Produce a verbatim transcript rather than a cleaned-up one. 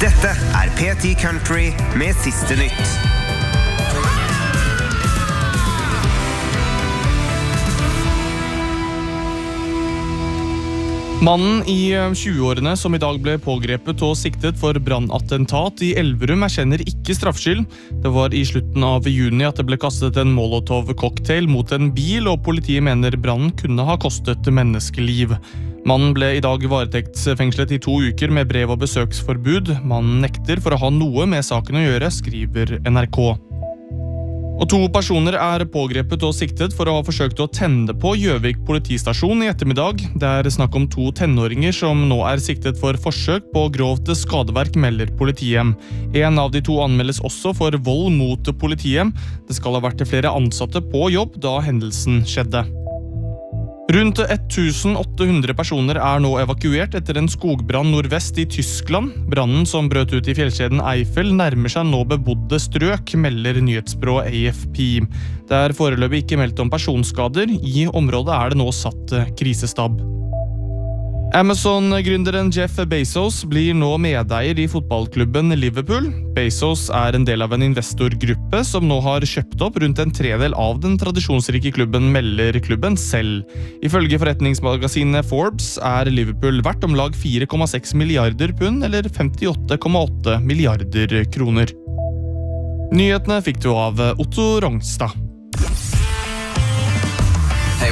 Dette er P ti Country med siste nytt. Mannen i tjue-årene som i dag ble pågrepet og siktet for brannattentat i Elverum erkjenner ikke straffskyld. Det var i slutten av juni at det ble kastet en Molotov-cocktail mot en bil, og politiet mener brannen kunne ha kostet menneskeliv. Mannen ble i dag varetektsfengslet i to uker med brev- og besøksforbud. Mannen nekter for å ha noe med saken å gjøre, skriver N R K. Og to personer er pågrepet og siktet for å ha forsøkt å tenne på Gjøvik politistasjon i ettermiddag. Det er snakk om to tenåringer som nå er siktet for forsøk på grovt skadeverk, melder politiet. En av de to anmeldes også for vold mot politiet. Det skal ha vært flere ansatte på jobb da hendelsen skjedde. Rundt tusen åtte hundre personer er nå evakuert etter en skogbrann nordvest i Tyskland. Brannen som brøt ut i fjellkjeden Eifel nærmer seg nå bebodde strøk, melder nyhetsbyrået A F P. Det er foreløpig ikke meldt om personskader. I området er det nå satt krisestab. Amazon-gründeren Jeff Bezos blir nå medeier i fotballklubben Liverpool. Bezos er en del av en investorgruppe som nå har kjøpt opp rundt en tredel av den tradisjonsrike klubben, melder klubben selv. Ifølge forretningsmagasinet Forbes er Liverpool verdt om lag fire komma seks milliarder pund, eller femtiåtte komma åtte milliarder kroner. Nyhetene fikk du av Otto Rongstad.